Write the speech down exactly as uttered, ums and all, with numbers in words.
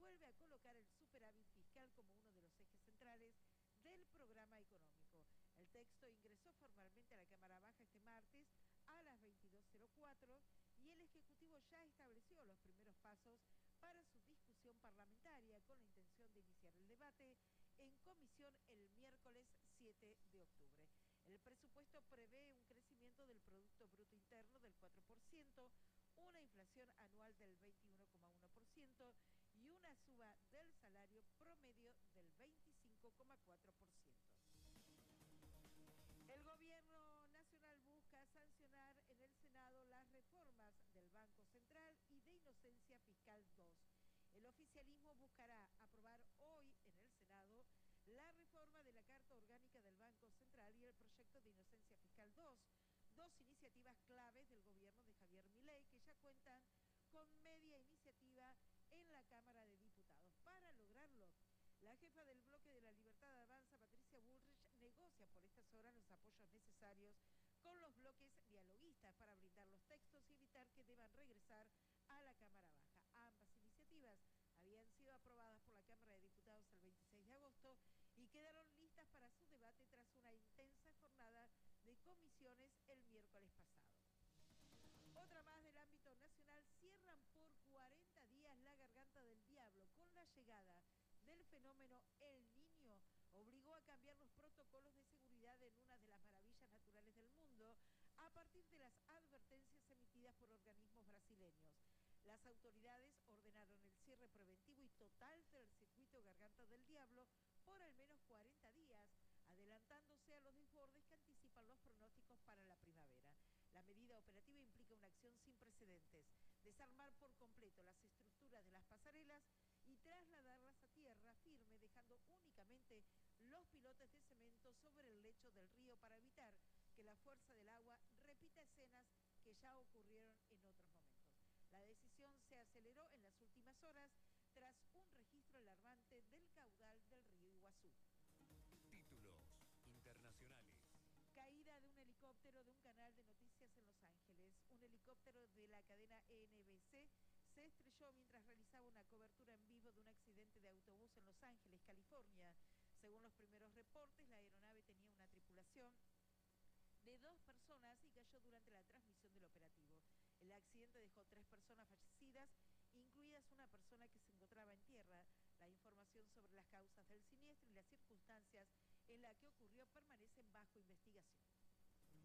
vuelve a colocar el superávit fiscal como uno de los ejes centrales del programa económico. El texto ingresó formalmente a la Cámara Baja este martes a las veintidós cero cuatro y el Ejecutivo ya estableció los primeros pasos para su discusión parlamentaria con la intención de iniciar el debate en comisión el miércoles siete de octubre. El presupuesto prevé un crecimiento del Producto Bruto Interno del cuatro por ciento, una inflación anual del veintiuno coma uno por ciento y una suba del salario promedio del veinticinco coma cuatro por ciento. El gobierno nacional busca sancionar en el Senado las reformas del Banco Central y de Inocencia Fiscal dos. El oficialismo buscará aprobar hoy en el Senado la reforma de la Carta Orgánica del Banco Central y el proyecto de Inocencia Fiscal dos, dos iniciativas claves del gobierno de Javier Milei que ya cuentan con media iniciativa en la Cámara de Diputados. Para lograrlo, la jefa del bloque de la Libertad Avanza, Patricia Bullrich, negocia por estas horas los apoyos necesarios con los bloques dialoguistas para brindar los textos y evitar que deban regresar a la Cámara Baja. Ambas iniciativas habían sido aprobadas por la Cámara de Diputados el veintiséis de agosto y quedaron listas para su debate tras una intensa jornada de comisiones el miércoles pasado. Otra más del ámbito nacional: cierran por cuarenta días la Garganta del Diablo. Con la llegada del fenómeno El Niño, obligó a cambiar los protocolos de seguridad en una de las maravillas naturales del mundo a partir de las advertencias emitidas por organismos brasileños. Las autoridades ordenaron el cierre preventivo y total del circuito Garganta del Diablo por al menos cuarenta días, adelantándose a los desbordes que anticipan los pronósticos para la primavera. La medida operativa implica una acción sin precedentes: desarmar por completo las estructuras de las pasarelas y trasladarlas a tierra firme, dejando únicamente los pilotes de cemento sobre el lecho del río para evitar que la fuerza del agua repita escenas que ya ocurrieron en otros momentos. La decisión se aceleró en las últimas horas tras un registro alarmante del caudal del río Iguazú. Títulos internacionales. Caída de un helicóptero de un canal de noticias en Los Ángeles. Un helicóptero de la cadena N B C se estrelló mientras realizaba una cobertura en vivo de un accidente de autobús en Los Ángeles, California. Según los primeros reportes, la aeronave tenía una tripulación de dos personas y cayó durante la transmisión del operativo. El accidente dejó tres personas fallecidas, incluidas una persona que se encontraba en tierra. La información sobre las causas del siniestro y las circunstancias en las que ocurrió permanecen bajo investigación.